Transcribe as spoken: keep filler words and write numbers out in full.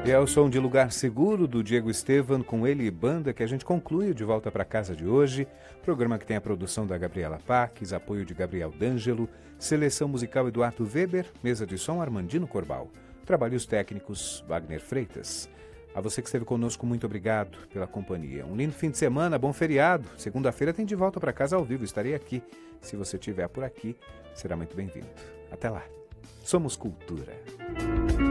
E é o som de Lugar Seguro, do Diego Estevan, com ele e banda, que a gente conclui o De Volta para Casa de hoje. Programa que tem a produção da Gabriela Paques, apoio de Gabriel D'Angelo, seleção musical Eduardo Weber, mesa de som Armandino Corbal, trabalhos técnicos Wagner Freitas. A você que esteve conosco, muito obrigado pela companhia. Um lindo fim de semana, bom feriado. Segunda-feira tem De Volta para Casa ao vivo, estarei aqui. Se você estiver por aqui, será muito bem-vindo. Até lá. Somos Cultura.